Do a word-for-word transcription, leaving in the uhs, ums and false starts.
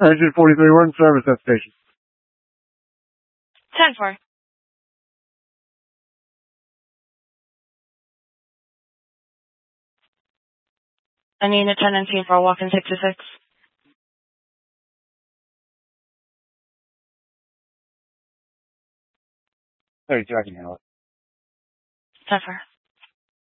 Engine forty-three, we're in service at station. ten four. I need a ten and team for a walk in sixty-six. thirty-two, I can handle it. ten four.